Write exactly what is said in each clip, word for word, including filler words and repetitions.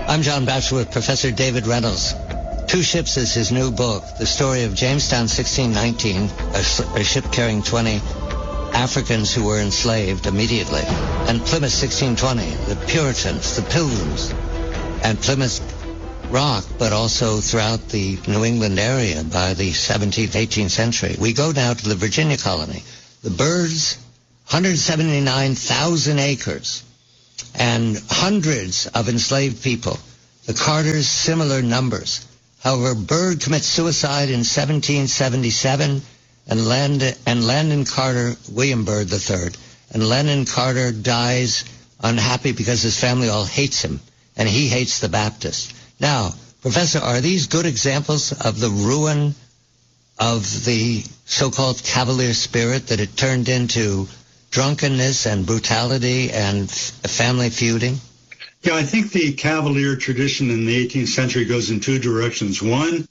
I'm John Batchelor with Professor David Reynolds. Two Ships is his new book, the story of Jamestown sixteen nineteen, a, a ship carrying twenty Africans who were enslaved immediately, and Plymouth sixteen twenty, the Puritans, the Pilgrims, and Plymouth Rock, but also throughout the New England area by the seventeenth, eighteenth century. We go now to the Virginia colony. The Byrds, one hundred seventy-nine thousand acres, and hundreds of enslaved people. The Carters, similar numbers. However, Byrd commits suicide in seventeen seventy-seven, and Landon, and Landon Carter, William Byrd the third, and Landon Carter dies unhappy because his family all hates him, and he hates the Baptists. Now, Professor, are these good examples of the ruin of the so-called Cavalier spirit, that it turned into drunkenness and brutality and f- family feuding? Yeah, I think the Cavalier tradition in the eighteenth century goes in two directions. One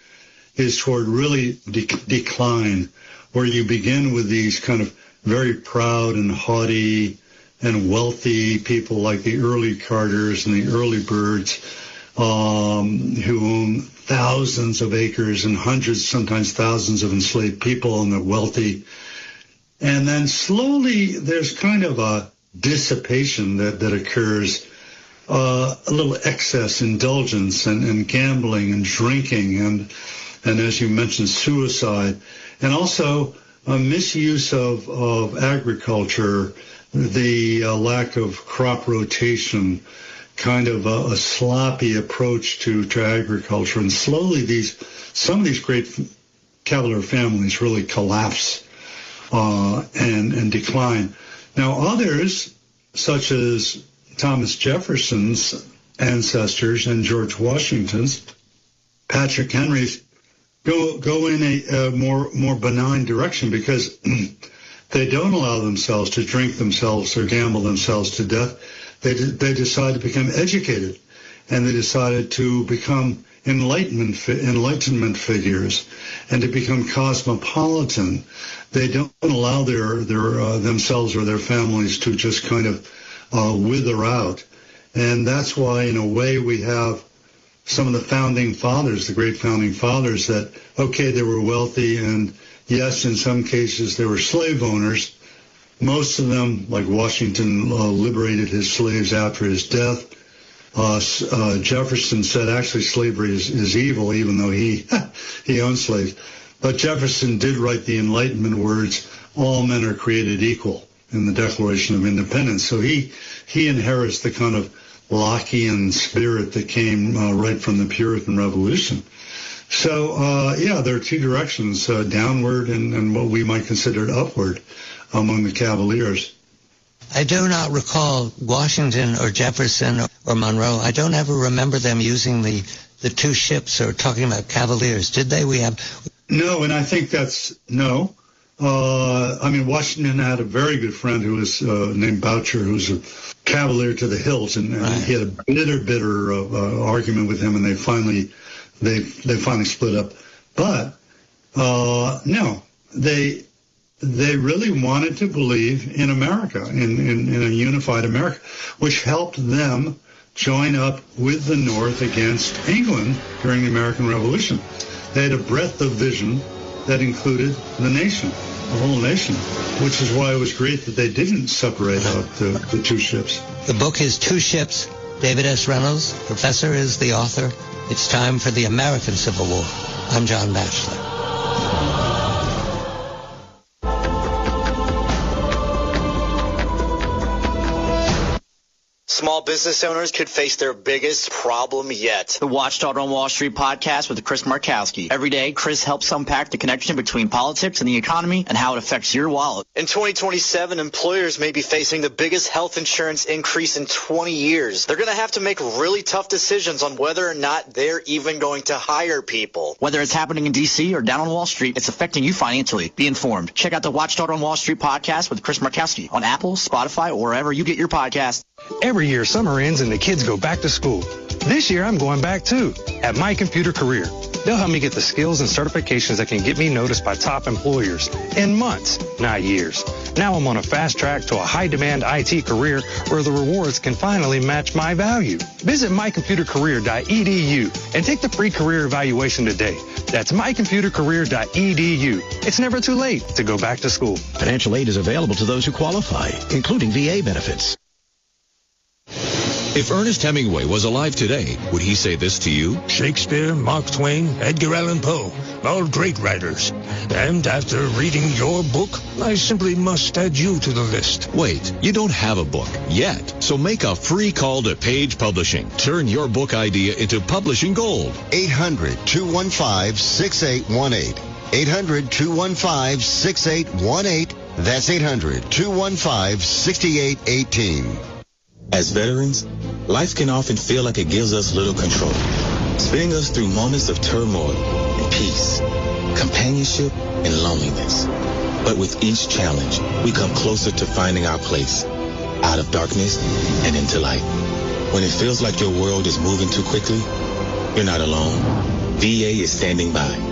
is toward really de- decline, where you begin with these kind of very proud and haughty and wealthy people like the early Carters and the early Byrds, um, who own thousands of acres and hundreds, sometimes thousands of enslaved people, and they're wealthy. And then slowly there's kind of a dissipation that, that occurs, uh, a little excess indulgence and, and gambling and drinking and, and as you mentioned, suicide, and also a misuse of, of agriculture, the uh, lack of crop rotation, kind of a, a sloppy approach to, to agriculture. And slowly these, some of these great Cavalier families really collapse Uh, and, and decline. Now others, such as Thomas Jefferson's ancestors and George Washington's, Patrick Henry's, go go in a, a more more benign direction, because they don't allow themselves to drink themselves or gamble themselves to death. They they decide to become educated, and they decided to become enlightenment enlightenment figures, and to become cosmopolitan. They don't allow their their uh, themselves or their families to just kind of uh, wither out, and that's why, in a way, we have some of the founding fathers, the great founding fathers, that okay, they were wealthy, and yes, in some cases they were slave owners. Most of them, like Washington, uh, liberated his slaves after his death. Uh, uh, Jefferson said actually slavery is, is evil, even though he he owned slaves. But Jefferson did write the Enlightenment words, all men are created equal, in the Declaration of Independence. So he he inherits the kind of Lockean spirit that came uh, right from the Puritan Revolution. So, uh, yeah, there are two directions, uh, downward and, and what we might consider upward among the Cavaliers. I do not recall Washington or Jefferson or, or Monroe. I don't ever remember them using the, the two ships or talking about Cavaliers. Did they? We have... No, and I think that's... No. Uh, I mean, Washington had a very good friend who was uh, named Boucher, who was a Cavalier to the hilt, and, and right. He had a bitter, bitter uh, uh, argument with him, and they finally, they they finally split up. But uh, no, they they really wanted to believe in America, in, in in a unified America, which helped them join up with the North against England during the American Revolution. They had a breadth of vision that included the nation, the whole nation, which is why it was great that they didn't separate out the, the two ships. The book is Two Ships. David S. Reynolds, professor, is the author. It's time for the American Civil War. I'm John Batchelor. Small business owners could face their biggest problem yet. The Watchdog on Wall Street podcast with Chris Markowski. Every day, Chris helps unpack the connection between politics and the economy and how it affects your wallet. In twenty twenty-seven, employers may be facing the biggest health insurance increase in twenty years. They're going to have to make really tough decisions on whether or not they're even going to hire people. Whether it's happening in D C or down on Wall Street, it's affecting you financially. Be informed. Check out the Watchdog on Wall Street podcast with Chris Markowski on Apple, Spotify, or wherever you get your podcasts. Every year, summer ends and the kids go back to school. This year, I'm going back too, at My Computer Career. They'll help me get the skills and certifications that can get me noticed by top employers in months, not years. Now I'm on a fast track to a high-demand I T career where the rewards can finally match my value. Visit my computer career dot e d u and take the free career evaluation today. That's my computer career dot e d u. It's never too late to go back to school. Financial aid is available to those who qualify, including V A benefits. If Ernest Hemingway was alive today, would he say this to you? Shakespeare, Mark Twain, Edgar Allan Poe, all great writers. And after reading your book, I simply must add you to the list. Wait, you don't have a book yet, so make a free call to Page Publishing. Turn your book idea into publishing gold. eight hundred, two one five, six eight one eight. eight hundred, two one five, six eight one eight. That's eight hundred, two one five, six eight one eight. As veterans, life can often feel like it gives us little control, spinning us through moments of turmoil and peace, companionship and loneliness. But with each challenge, we come closer to finding our place, out of darkness and into light. When it feels like your world is moving too quickly, you're not alone. V A is standing by.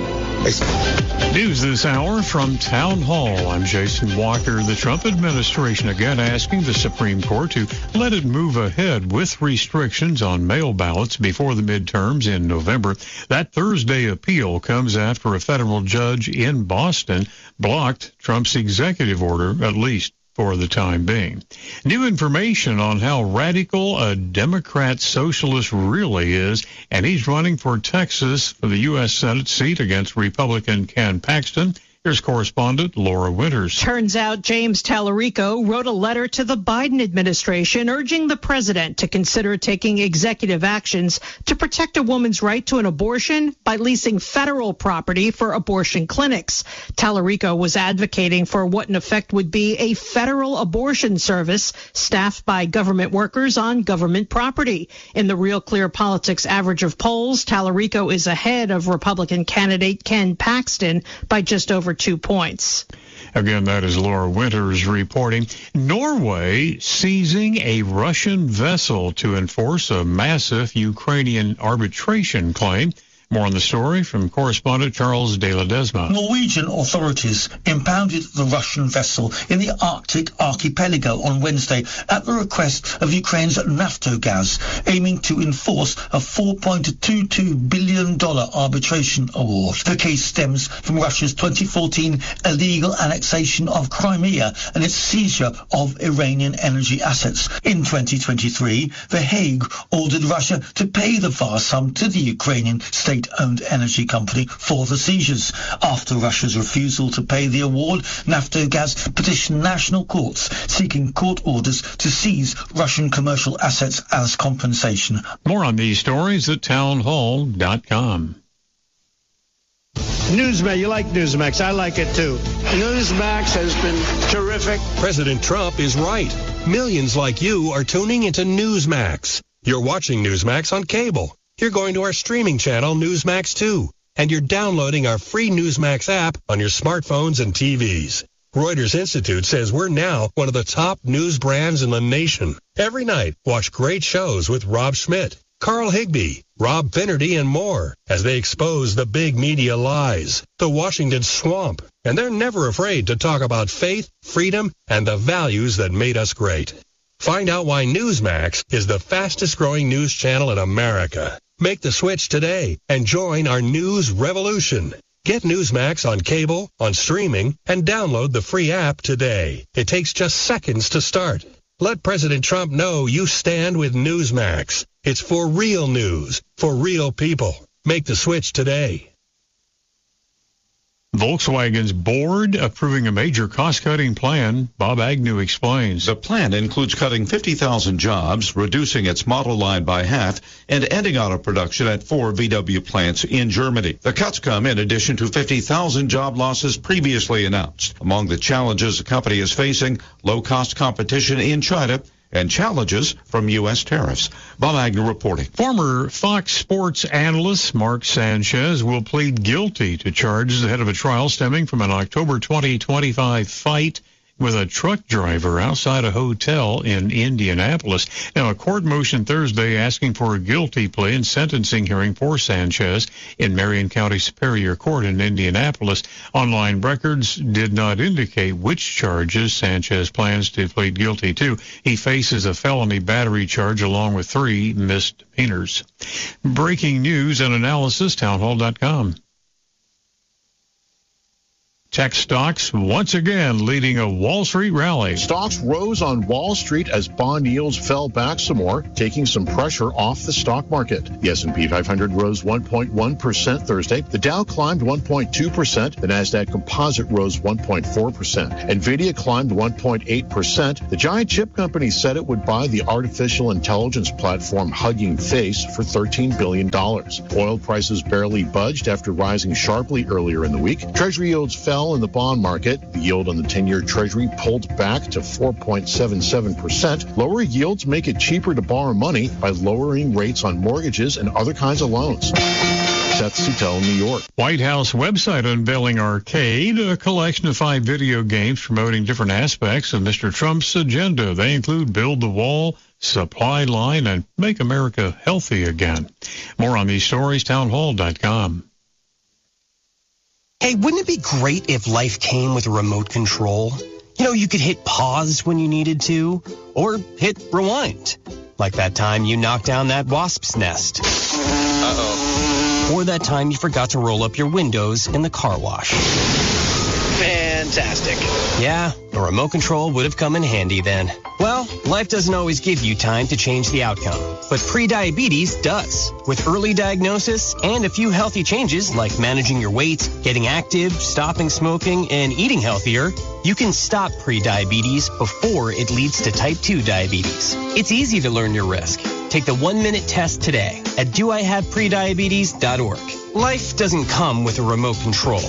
News this hour from Town Hall. I'm Jason Walker. The Trump administration again asking the Supreme Court to let it move ahead with restrictions on mail ballots before the midterms in November. That Thursday appeal comes after a federal judge in Boston blocked Trump's executive order, at least for the time being. New information on how radical a Democrat socialist really is, and he's running for Texas for the U S Senate seat against Republican Ken Paxton. Here's correspondent Laura Winters. Turns out James Tallarico wrote a letter to the Biden administration urging the president to consider taking executive actions to protect a woman's right to an abortion by leasing federal property for abortion clinics. Tallarico was advocating for what in effect would be a federal abortion service staffed by government workers on government property. In the Real Clear Politics average of polls, Tallarico is ahead of Republican candidate Ken Paxton by just over two points. Again, that is Laura Winters reporting. Norway seizing a Russian vessel to enforce a massive Ukrainian arbitration claim. More on the story from correspondent Charles de Ledesma. Norwegian authorities impounded the Russian vessel in the Arctic archipelago on Wednesday at the request of Ukraine's Naftogaz, aiming to enforce a four point two two billion dollars arbitration award. The case stems from Russia's twenty fourteen illegal annexation of Crimea and its seizure of Iranian energy assets. In twenty twenty-three, The Hague ordered Russia to pay the vast sum to the Ukrainian state owned energy company for the seizures. After Russia's refusal to pay the award, Naftogaz petitioned national courts seeking court orders to seize Russian commercial assets as compensation. More on these stories at town hall dot com. Newsmax, you like Newsmax. I like it too. Newsmax has been terrific. President Trump is right. Millions like you are tuning into Newsmax. You're watching Newsmax on cable. You're going to our streaming channel, Newsmax two, and you're downloading our free Newsmax app on your smartphones and T Vs. Reuters Institute says we're now one of the top news brands in the nation. Every night, watch great shows with Rob Schmidt, Carl Higbie, Rob Finnerty, and more as they expose the big media lies, the Washington swamp, and they're never afraid to talk about faith, freedom, and the values that made us great. Find out why Newsmax is the fastest growing news channel in America. Make the switch today and join our news revolution. Get Newsmax on cable, on streaming, and download the free app today. It takes just seconds to start. Let President Trump know you stand with Newsmax. It's for real news, for real people. Make the switch today. Volkswagen's board approving a major cost-cutting plan. Bob Agnew explains. The plan includes cutting fifty thousand jobs, reducing its model line by half, and ending auto production at four V W plants in Germany. The cuts come in addition to fifty thousand job losses previously announced. Among the challenges the company is facing, low-cost competition in China and challenges from U S tariffs. Bob Agnew reporting. Former Fox Sports analyst Mark Sanchez will plead guilty to charges ahead of a trial stemming from an October twenty twenty-five fight with a truck driver outside a hotel in Indianapolis. Now, a court motion Thursday asking for a guilty plea and sentencing hearing for Sanchez in Marion County Superior Court in Indianapolis. Online records did not indicate which charges Sanchez plans to plead guilty to. He faces a felony battery charge along with three misdemeanors. Breaking news and analysis, townhall dot com. Tech stocks once again leading a Wall Street rally. Stocks rose on Wall Street as bond yields fell back some more, taking some pressure off the stock market. The S and P five hundred rose one point one percent Thursday. The Dow climbed one point two percent. The Nasdaq Composite rose one point four percent. Nvidia climbed one point eight percent. The giant chip company said it would buy the artificial intelligence platform Hugging Face for thirteen billion dollars. Oil prices barely budged after rising sharply earlier in the week. Treasury yields fell in the bond market. The yield on the ten-year Treasury pulled back to four point seven seven percent. Lower yields make it cheaper to borrow money by lowering rates on mortgages and other kinds of loans. Seth Suttel, New York. White House website unveiling Arcade, a collection of five video games promoting different aspects of Mister Trump's agenda. They include Build the Wall, Supply Line, and Make America Healthy Again. More on these stories, townhall dot com. Hey, wouldn't it be great if life came with a remote control? You know, you could hit pause when you needed to, or hit rewind. Like that time you knocked down that wasp's nest. Uh-oh. Or that time you forgot to roll up your windows in the car wash. Fantastic. Yeah, a remote control would have come in handy then. Well, life doesn't always give you time to change the outcome, but prediabetes does. With early diagnosis and a few healthy changes like managing your weight, getting active, stopping smoking, and eating healthier, you can stop prediabetes before it leads to type two diabetes. It's easy to learn your risk. Take the one-minute test today at do I have prediabetes dot org. Life doesn't come with a remote control.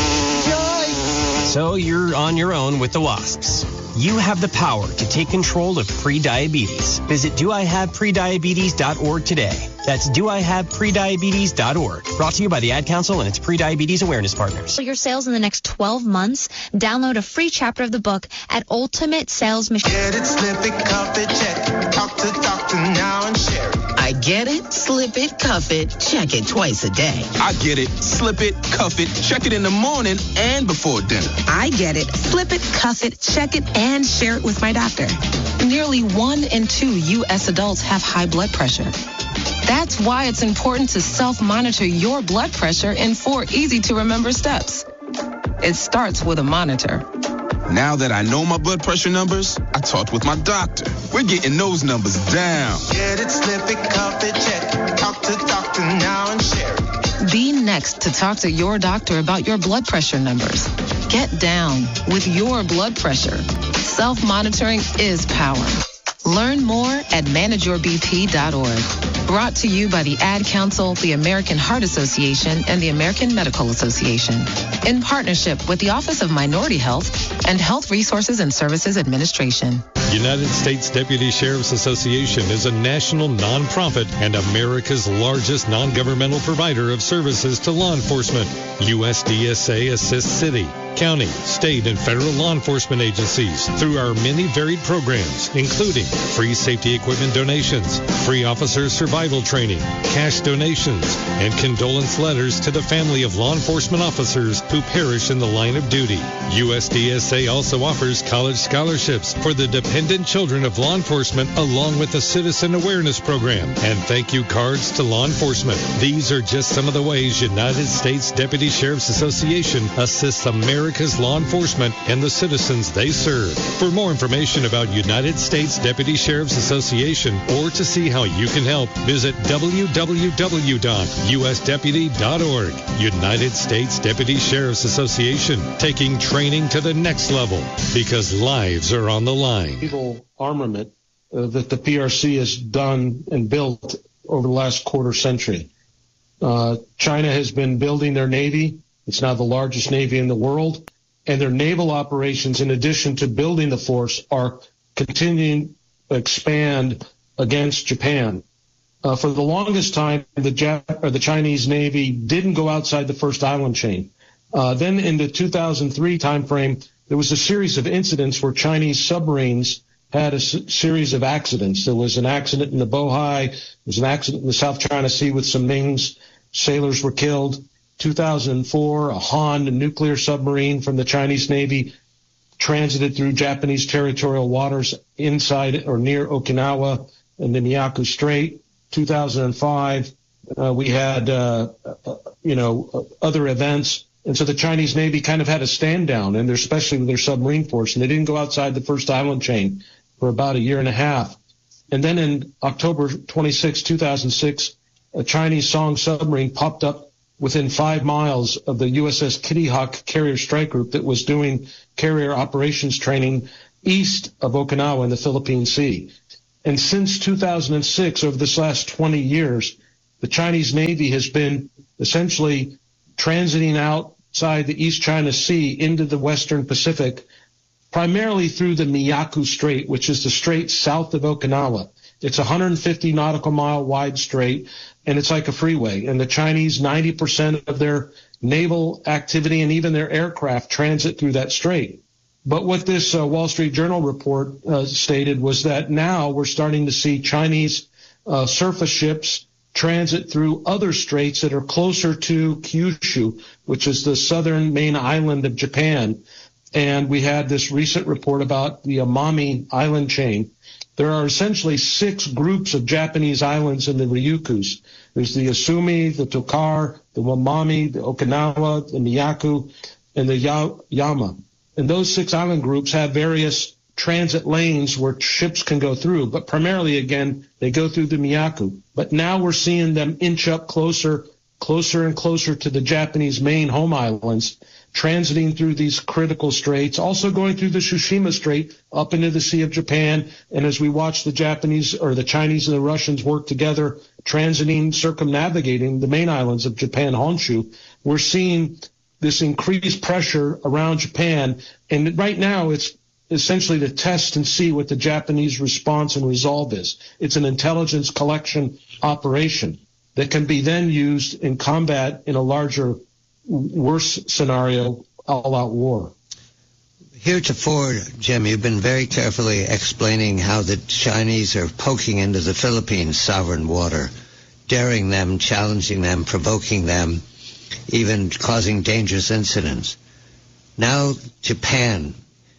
So you're on your own with the wasps. You have the power to take control of prediabetes. Visit do I have prediabetes dot org today. That's do I have prediabetes dot org. Brought to you by the Ad Council and its Prediabetes Awareness Partners. For your sales in the next twelve months, download a free chapter of the book at Ultimate Sales Machine. Get it, slip it, cuff it, check it. Talk to doctor now and share it. I get it, slip it, cuff it, check it twice a day. I get it, slip it, cuff it, check it in the morning and before dinner. I get it, slip it, cuff it, check it, and share it with my doctor. Nearly one in two U S adults have high blood pressure. That's why it's important to self-monitor your blood pressure in four easy-to-remember steps. It starts with a monitor. Now that I know my blood pressure numbers, I talked with my doctor. We're getting those numbers down. Get it, slip it, cuff it, check it. Talk to doctor now and share it. Be next to talk to your doctor about your blood pressure numbers. Get down with your blood pressure. Self-monitoring is power. Learn more at manage your B P dot org. Brought to you by the Ad Council, the American Heart Association, and the American Medical Association. In partnership with the Office of Minority Health and Health Resources and Services Administration. United States Deputy Sheriff's Association is a national nonprofit and America's largest non-governmental provider of services to law enforcement. U S D S A assists city, county, state, and federal law enforcement agencies through our many varied programs, including free safety equipment donations, free officer survival training, cash donations, and condolence letters to the family of law enforcement officers who perish in the line of duty. U S D S A also offers college scholarships for the dependent children of law enforcement, along with a citizen awareness program and thank you cards to law enforcement. These are just some of the ways United States Deputy Sheriff's Association assists America's law enforcement and the citizens they serve. For more information about United States Deputy Sheriff's Association or to see how you can help, visit w w w dot u s deputy dot org. United States Deputy Sheriff's Association, taking training to the next level because lives are on the line. Armament uh, that the P R C has done and built over the last quarter century. Uh, China has been building their Navy. It's now the largest Navy in the world. And their naval operations, in addition to building the force, are continuing to expand against Japan. Uh, for the longest time, the, Jap- or the Chinese Navy didn't go outside the first island chain. Uh, then in the two thousand three timeframe, there was a series of incidents where Chinese submarines had a s- series of accidents. There was an accident in the Bohai. There was an accident in the South China Sea with some Mings. Sailors were killed. two thousand four, a Han, a nuclear submarine from the Chinese Navy, transited through Japanese territorial waters inside or near Okinawa in the Miyako Strait. two thousand five, uh, we had, uh, uh, you know, other events. And so the Chinese Navy kind of had a stand down, and especially with their submarine force, and they didn't go outside the first island chain for about a year and a half. And then in October twenty-sixth, two thousand six, a Chinese Song submarine popped up within five miles of the U S S Kitty Hawk carrier strike group that was doing carrier operations training east of Okinawa in the Philippine Sea. And since two thousand six, over this last twenty years, the Chinese Navy has been essentially transiting outside the East China Sea into the Western Pacific, primarily through the Miyako Strait, which is the strait south of Okinawa. It's a one hundred fifty nautical mile wide strait, and it's like a freeway. And the Chinese, ninety percent of their naval activity and even their aircraft transit through that strait. But what this uh, Wall Street Journal report uh, stated was that now we're starting to see Chinese uh, surface ships transit through other straits that are closer to Kyushu, which is the southern main island of Japan. And we had this recent report about the Amami island chain. There are essentially six groups of Japanese islands in the Ryukyus. There's the Asumi, the Tokar, the Wamami, the Okinawa, the Miyako, and the Ya- Yama. And those six island groups have various transit lanes where ships can go through, but primarily, again, they go through the Miyako. But now we're seeing them inch up closer, closer and closer to the Japanese main home islands, transiting through these critical straits, also going through the Tsushima Strait up into the Sea of Japan. And as we watch the Japanese or the Chinese and the Russians work together, transiting, circumnavigating the main islands of Japan, Honshu, we're seeing this increased pressure around Japan. And right now it's essentially to test and see what the Japanese response and resolve is. It's an intelligence collection operation that can be then used in combat in a larger, worse scenario, all-out war. Heretofore, Jim, you've been very carefully explaining how the Chinese are poking into the Philippines' sovereign water, daring them, challenging them, provoking them, even causing dangerous incidents. Now, Japan.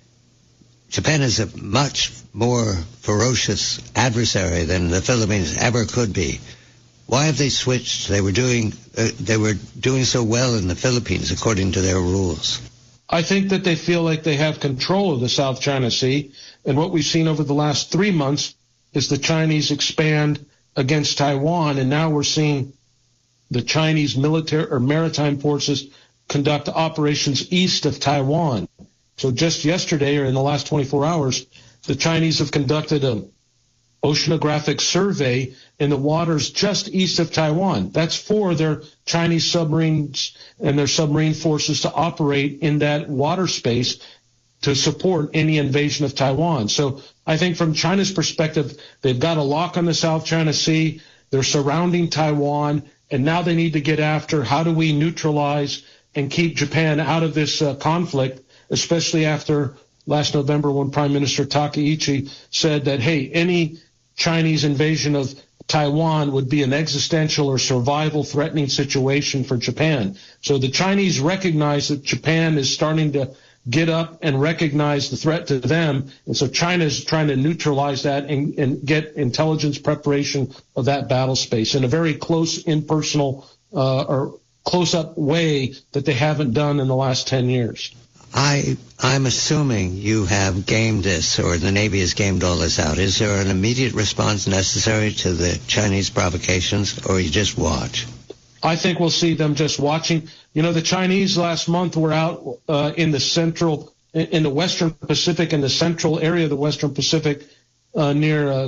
Japan is a much more ferocious adversary than the Philippines ever could be. Why have they switched? They were doing uh, they were doing so well in the Philippines according to their rules. I think that they feel like they have control of the South China Sea, and what we've seen over the last three months is the Chinese expand against Taiwan, and now we're seeing the Chinese military or maritime forces conduct operations east of Taiwan. So just yesterday, or in the last twenty-four hours, the Chinese have conducted an oceanographic survey in the waters just east of Taiwan. That's for their Chinese submarines and their submarine forces to operate in that water space to support any invasion of Taiwan. So I think from China's perspective, they've got a lock on the South China Sea. They're surrounding Taiwan, and now they need to get after how do we neutralize and keep Japan out of this uh, conflict, especially after last November when Prime Minister Takaichi said that, hey, any Chinese invasion of Taiwan would be an existential or survival threatening situation for Japan. So the Chinese recognize that Japan is starting to get up and recognize the threat to them. And so China is trying to neutralize that and, and get intelligence preparation of that battle space in a very close, impersonal, uh, or close-up way that they haven't done in the last ten years. I, I'm assuming you have gamed this, or the Navy has gamed all this out. Is there an immediate response necessary to the Chinese provocations, or you just watch? I think we'll see them just watching. You know, the Chinese last month were out uh, in the central, in the Western Pacific, in the central area of the Western Pacific uh, near uh,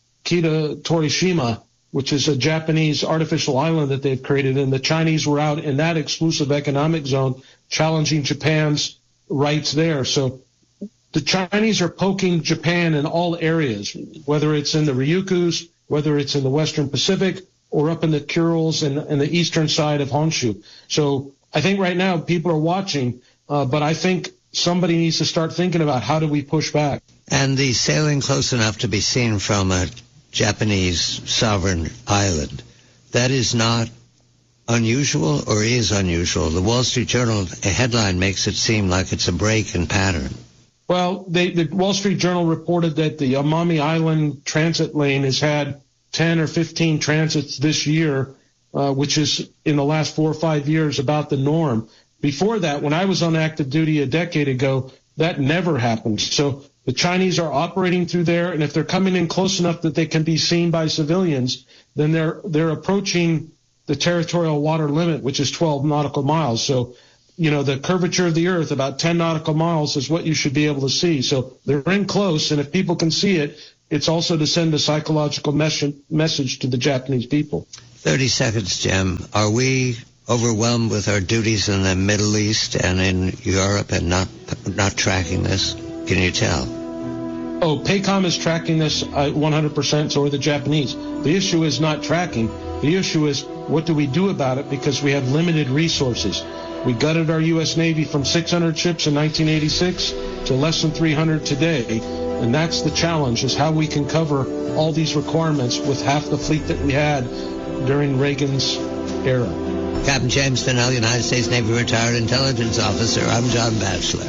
Kita Torishima, which is a Japanese artificial island that they've created. And the Chinese were out in that exclusive economic zone challenging Japan's rights there. So the Chinese are poking Japan in all areas, whether it's in the Ryukyus, whether it's in the Western Pacific, or up in the Kurils and, and the eastern side of Honshu. So I think right now people are watching, uh, but I think somebody needs to start thinking about how do we push back. And the sailing close enough to be seen from a Japanese sovereign island, that is not unusual or is unusual. The Wall Street Journal a headline makes it seem like it's a break in pattern. Well, they, the Wall Street Journal reported that the Amami Island transit lane has had ten or fifteen transits this year, uh, which is in the last four or five years about the norm. Before that, when I was on active duty a decade ago, that never happened. So the Chinese are operating through there, and if they're coming in close enough that they can be seen by civilians, then they're they're approaching the territorial water limit, which is twelve nautical miles. So, you know, the curvature of the earth, about ten nautical miles is what you should be able to see. So they're in close, and if people can see it, it's also to send a psychological mes- message to the Japanese people. thirty seconds, Jim. Are we overwhelmed with our duties in the Middle East and in Europe and not not tracking this? Can you tell? Oh, PACOM is tracking this uh, one hundred percent, so are the Japanese. The issue is not tracking. The issue is what do we do about it, because we have limited resources. We gutted our U S Navy from six hundred ships in nineteen eighty-six to less than three hundred today, and that's the challenge, is how we can cover all these requirements with half the fleet that we had during Reagan's era. Captain James Finnell, United States Navy retired intelligence officer. I'm John Batchelor.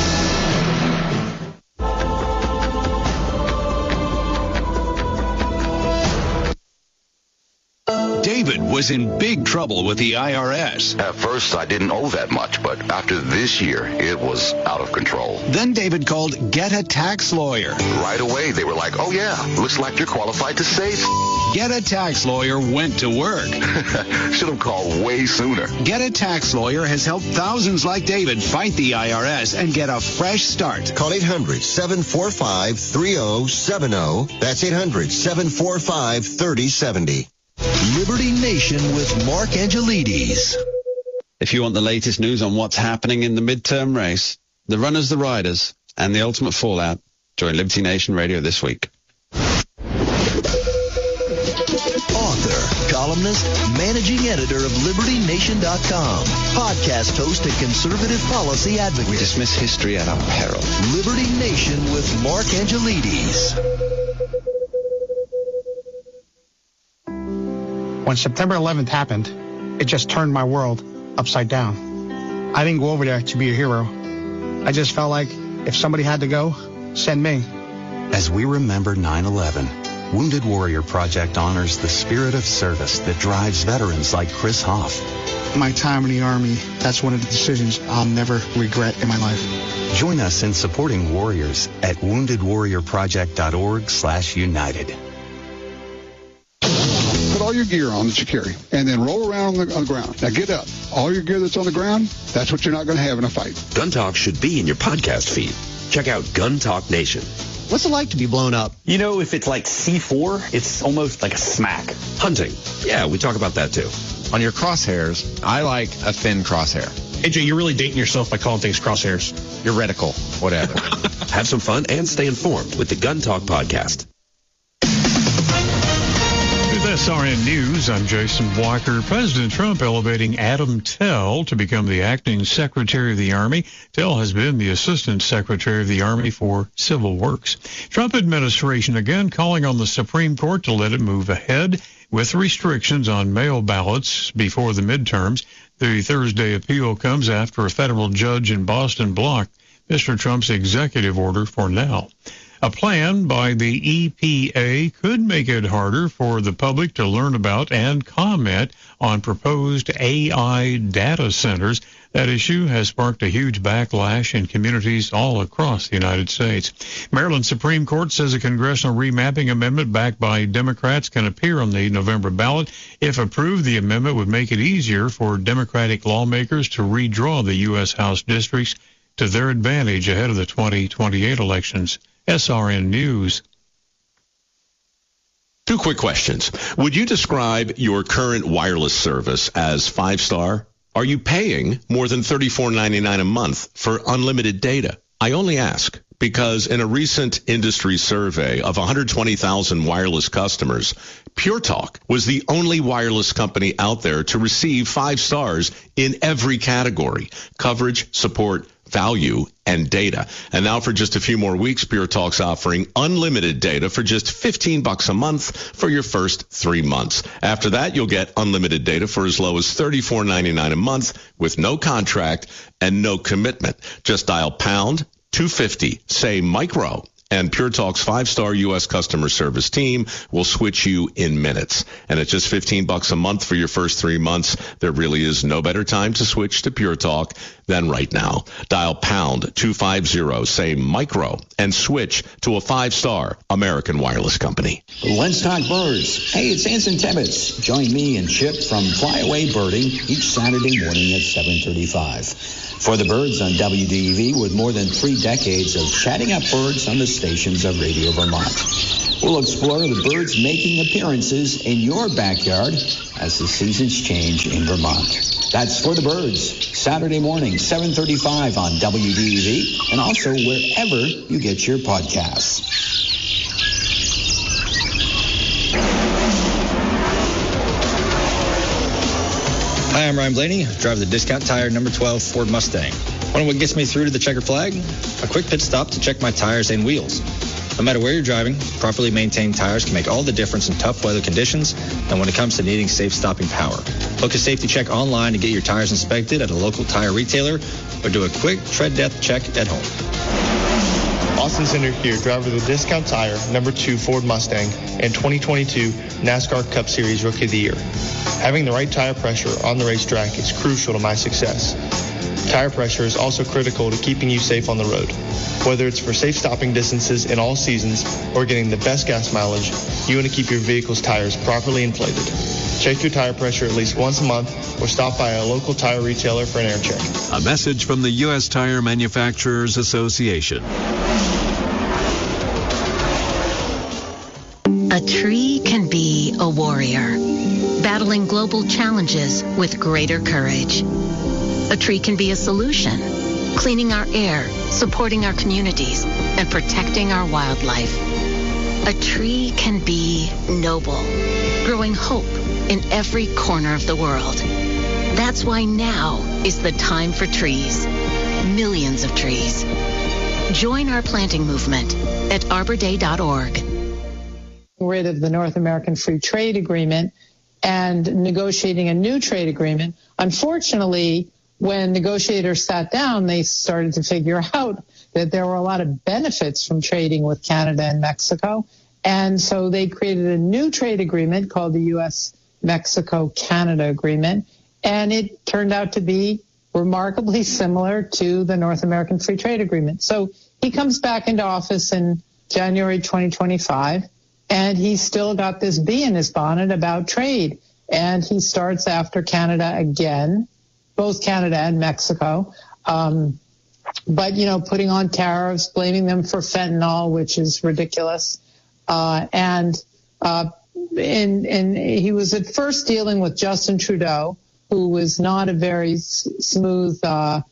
David was in big trouble with the I R S. At first, I didn't owe that much, but after this year, it was out of control. Then David called Get a Tax Lawyer. Right away, they were like, oh yeah, looks like you're qualified to save. Get a Tax Lawyer went to work. Should have called way sooner. Get a Tax Lawyer has helped thousands like David fight the I R S and get a fresh start. Call eight hundred, seven four five, three oh seven oh. That's eight hundred, seven four five, three oh seven oh. Liberty Nation with Mark Angelides. If you want the latest news on what's happening in the midterm race, the runners, the riders, and the ultimate fallout, join Liberty Nation Radio this week. Author, columnist, managing editor of Liberty Nation dot com, podcast host and conservative policy advocate. We dismiss history at our peril. Liberty Nation with Mark Angelides. When September eleventh happened, it just turned my world upside down. I didn't go over there to be a hero. I just felt like if somebody had to go, send me. As we remember nine eleven, Wounded Warrior Project honors the spirit of service that drives veterans like Chris Hoff. My time in the Army, that's one of the decisions I'll never regret in my life. Join us in supporting warriors at wounded warrior project dot org slash united. Put all your gear on that you carry, and then roll around on the, on the ground. Now get up. All your gear that's on the ground, that's what you're not going to have in a fight. Gun Talk should be in your podcast feed. Check out Gun Talk Nation. What's it like to be blown up? You know, if it's like C four, it's almost like a smack. Hunting. Yeah, we talk about that too. On your crosshairs, I like a thin crosshair. A J, you're really dating yourself by calling things crosshairs. Your reticle, whatever. Have some fun and stay informed with the Gun Talk podcast. With S R N News, I'm Jason Walker. President Trump elevating Adam Tell to become the acting Secretary of the Army. Tell has been the Assistant Secretary of the Army for Civil Works. Trump administration again calling on the Supreme Court to let it move ahead with restrictions on mail ballots before the midterms. The Thursday appeal comes after a federal judge in Boston blocked Mister Trump's executive order for now. A plan by the E P A could make it harder for the public to learn about and comment on proposed A I data centers. That issue has sparked a huge backlash in communities all across the United States. Maryland Supreme Court says a congressional remapping amendment backed by Democrats can appear on the November ballot. If approved, the amendment would make it easier for Democratic lawmakers to redraw the U S House districts to their advantage ahead of the twenty twenty-eight elections. S R N News. Two quick questions. Would you describe your current wireless service as five-star? Are you paying more than thirty-four ninety-nine a month for unlimited data? I only ask because in a recent industry survey of one hundred twenty thousand wireless customers, Pure Talk was the only wireless company out there to receive five stars in every category: coverage, support, value, and data. And now for just a few more weeks, Pure Talk's offering unlimited data for just fifteen bucks a month for your first three months. After that, you'll get unlimited data for as low as thirty-four ninety-nine a month with no contract and no commitment. Just dial pound two fifty, say micro, and Pure Talk's five-star U S customer service team will switch you in minutes. And at just fifteen bucks a month for your first three months, there really is no better time to switch to Pure Talk than right now. Dial pound two fifty, say micro, and switch to a five-star American wireless company. Let's talk birds. Hey, it's Anson Tebbets. Join me and Chip from Flyaway Birding each Saturday morning at seven thirty-five. For the Birds on W D E V, with more than three decades of chatting up birds on the stations of Radio Vermont. We'll explore the birds making appearances in your backyard as the seasons change in Vermont. That's For the Birds, Saturday morning, seven thirty-five on W D E V, and also wherever you get your podcasts. Hi, I'm Ryan Blaney, driver of the Discount Tire number twelve Ford Mustang. Want to know what gets me through to the checker flag? A quick pit stop to check my tires and wheels. No matter where you're driving, properly maintained tires can make all the difference in tough weather conditions and when it comes to needing safe stopping power. Book a safety check online to get your tires inspected at a local tire retailer or do a quick tread depth check at home. Austin Center here, driver of the Discount Tire number two Ford Mustang and twenty twenty-two NASCAR Cup Series Rookie of the Year. Having the right tire pressure on the racetrack is crucial to my success. Tire pressure is also critical to keeping you safe on the road. Whether it's for safe stopping distances in all seasons or getting the best gas mileage, you want to keep your vehicle's tires properly inflated. Check your tire pressure at least once a month or stop by a local tire retailer for an air check. A message from the U S Tire Manufacturers Association. A tree can be a warrior, battling global challenges with greater courage. A tree can be a solution, cleaning our air, supporting our communities, and protecting our wildlife. A tree can be noble, growing hope in every corner of the world. That's why now is the time for trees. Millions of trees. Join our planting movement at arbor day dot org. Rid of the North American Free Trade Agreement and negotiating a new trade agreement. Unfortunately, when negotiators sat down, they started to figure out that there were a lot of benefits from trading with Canada and Mexico. And so they created a new trade agreement called the U S Mexico Canada Agreement. And it turned out to be remarkably similar to the North American Free Trade Agreement. So he comes back into office in January twenty twenty-five. And he's still got this bee in his bonnet about trade. And he starts after Canada again, both Canada and Mexico. Um, but, you know, putting on tariffs, blaming them for fentanyl, which is ridiculous. Uh, and, uh, and, and he was at first dealing with Justin Trudeau, who was not a very s- smooth uh,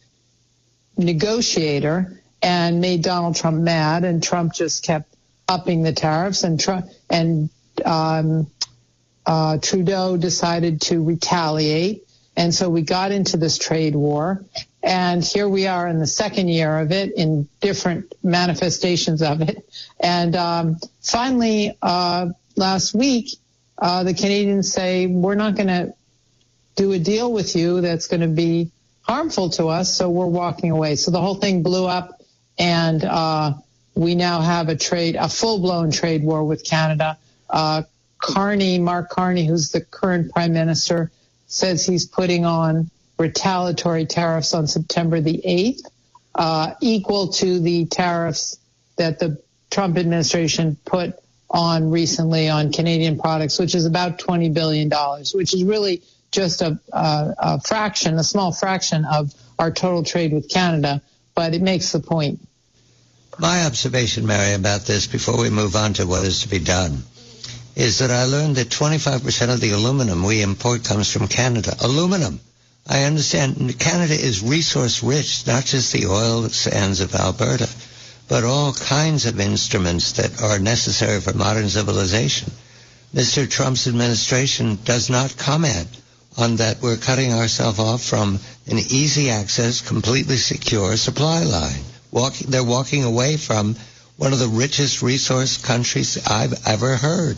negotiator and made Donald Trump mad. And Trump just kept upping the tariffs, and Trump and um, uh, Trudeau decided to retaliate, and so we got into this trade war. And here we are in the second year of it, in different manifestations of it. And um, finally, uh, last week, uh, the Canadians say we're not going to do a deal with you that's going to be harmful to us, so we're walking away. So the whole thing blew up, and uh, we now have a trade, a full-blown trade war with Canada. Uh, Carney, Mark Carney, who's the current prime minister, says he's putting on retaliatory tariffs on September the eighth, uh, equal to the tariffs that the Trump administration put on recently on Canadian products, which is about twenty billion dollars, which is really just a, a, a fraction, a small fraction of our total trade with Canada, but it makes the point. My observation, Mary, about this before we move on to what is to be done is that I learned that twenty-five percent of the aluminum we import comes from Canada. Aluminum. I understand Canada is resource rich, not just the oil sands of Alberta. but all kinds of instruments that are necessary for modern civilization. Mister Trump's administration does not comment on that. We're cutting ourselves off from an easy access, completely secure supply line. Walking, they're walking away from one of the richest resource countries I've ever heard.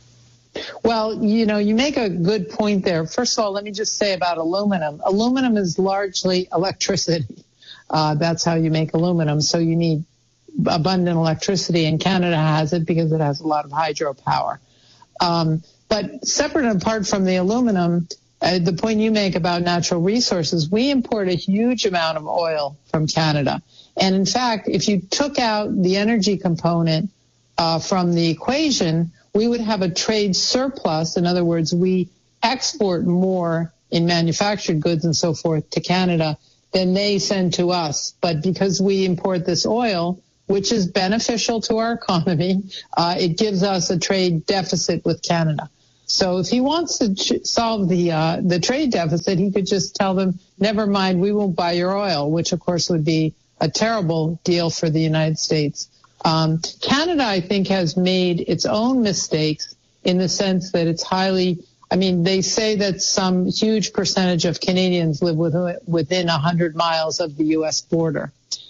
Well, you know, you make a good point there. First of all, let me just say about aluminum. Aluminum is largely electricity. Uh, that's how you make aluminum. So you need abundant electricity, and Canada has it because it has a lot of hydropower. Um, but separate and apart from the aluminum, uh, the point you make about natural resources, we import a huge amount of oil from Canada. And in fact, if you took out the energy component uh, from the equation, we would have a trade surplus. In other words, we export more in manufactured goods and so forth to Canada than they send to us. But because we import this oil, which is beneficial to our economy, uh, it gives us a trade deficit with Canada. So if he wants to ch- solve the uh, the trade deficit, he could just tell them, never mind, we won't buy your oil, which of course would be a terrible deal for the United States. Um, Canada, I think, has made its own mistakes in the sense that it's highly, I mean, they say that some huge percentage of Canadians live within, within one hundred miles of the U S border.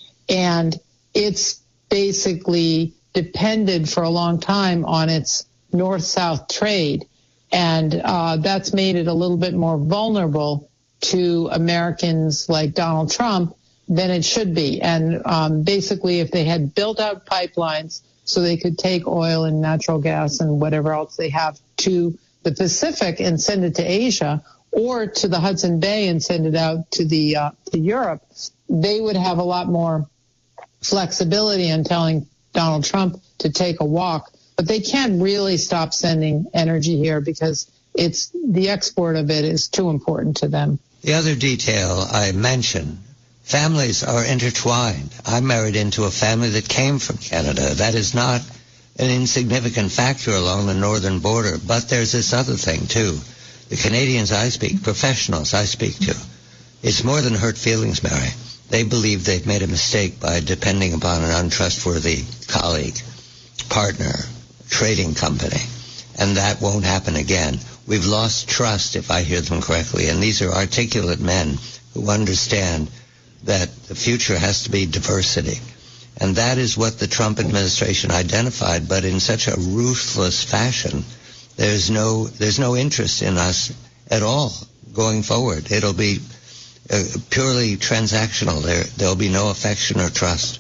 And it's basically depended for a long time on its north-south trade. And uh, that's made it a little bit more vulnerable to Americans like Donald Trump than it should be. And um, basically, if they had built out pipelines so they could take oil and natural gas and whatever else they have to the Pacific and send it to Asia, or to the Hudson Bay and send it out to the uh, to Europe, they would have a lot more flexibility in telling Donald Trump to take a walk. But they can't really stop sending energy here because it's the export of it is too important to them. The other detail I mentioned, families are intertwined. I'm married into a family that came from Canada. That is not an insignificant factor along the northern border. But there's this other thing, too. The Canadians I speak, professionals I speak to, it's more than hurt feelings, Mary. They believe they've made a mistake by depending upon an untrustworthy colleague, partner, trading company, and that won't happen again. We've lost trust, if I hear them correctly, and these are articulate men who understand that the future has to be diversity. And that is what the Trump administration identified, but in such a ruthless fashion. There's no there's no interest in us at all going forward. It'll be uh, purely transactional. There there'll be no affection or trust.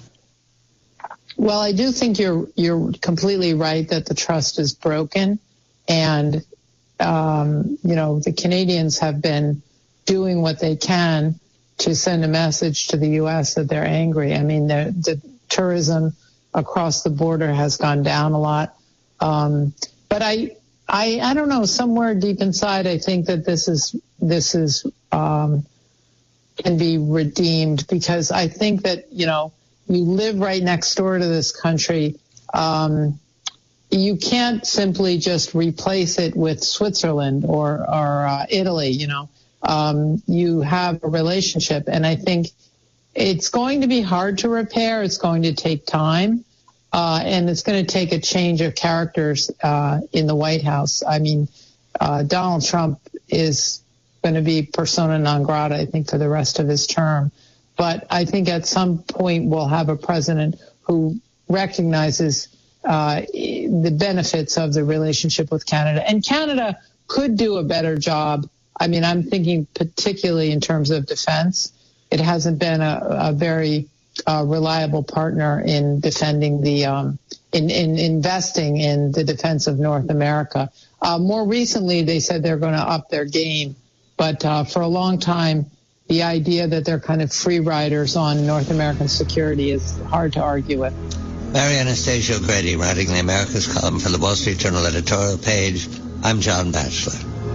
Well, I do think you're you're completely right that the trust is broken, and um, you know the Canadians have been doing what they can to send a message to the U S that they're angry. I mean, the, the tourism across the border has gone down a lot, um, but I. I, I don't know, somewhere deep inside, I think that this is, this is, um, can be redeemed because I think that, you know, you live right next door to this country. Um, you can't simply just replace it with Switzerland or, or, uh, Italy, you know, um, you have a relationship, and I think it's going to be hard to repair. It's going to take time. Uh, and it's going to take a change of characters uh, in the White House. I mean, uh, Donald Trump is going to be persona non grata, I think, for the rest of his term. But I think at some point we'll have a president who recognizes uh, the benefits of the relationship with Canada. And Canada could do a better job. I mean, I'm thinking particularly in terms of defense. It hasn't been a, a very Uh, reliable partner in defending the, um, in, in investing in the defense of North America. Uh, more recently, they said they're going to up their game, but uh, for a long time, the idea that they're kind of free riders on North American security is hard to argue with. Mary Anastasia O'Grady, writing the America's column for the Wall Street Journal editorial page. I'm John Batchelor.